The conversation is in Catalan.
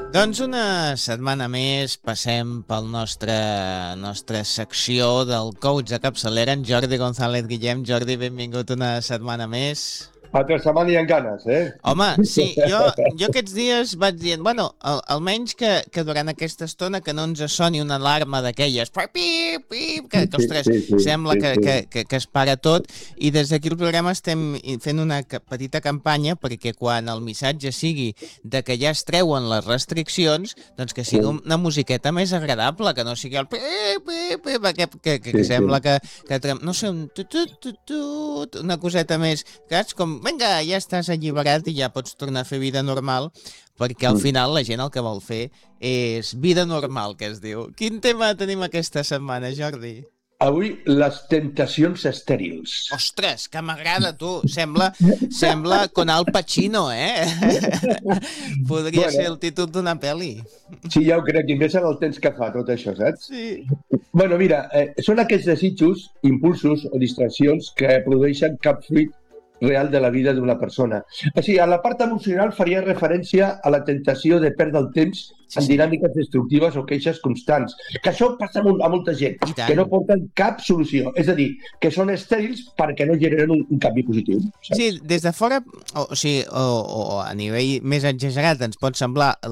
Doncs una setmana més passem pel nostra secció del coach de capçalera, en Jordi González Guillem. Jordi, benvingut una setmana més. Altra setmana i en ganes, Home, sí, jo aquests dies vaig dient, bueno, almenys que durant aquesta estona que no ens soni una alarma d'aquelles, pip, pip, que ostres, sembla que es para tot, i des d'aquí el programa estem fent una petita campanya perquè quan el missatge sigui de que ja es treuen les restriccions, doncs que sigui una musiqueta més agradable, que no sigui el pip, pip, pip, que sembla que no sé, una coseta més, saps? Com vinga, ja estàs alliberat i ja pots tornar a fer vida normal, perquè al final la gent el que vol fer és vida normal, que es diu. Quin tema tenim aquesta setmana, Jordi? Avui, les temptacions estèrils. Ostres, que m'agrada, tu. Sembla con Al Pacino, Podria ser el títol d'una pel·li. Sí, ja ho crec, i més en el temps que fa tot això, saps? Sí. Bueno, mira, són aquests desitjos, impulsos o distraccions que produeixen cap fruit real de la vida d'una persona. Així, a la part emocional faria referència a la tentació de perdre el temps en dinàmiques destructives o queixes constants. Que això passa a molta gent, que no porten cap solució. És a dir, que són estèrils perquè no generen un canvi positiu. Saps? Sí, des de fora, o a nivell més exagerat, ens pot semblar